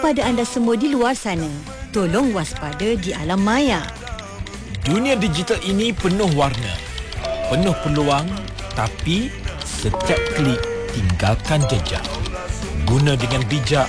kepada anda semua di luar sana, tolong waspada di alam maya. Dunia digital ini penuh warna, penuh peluang, tapi setiap klik tinggalkan jejak. Guna dengan bijak,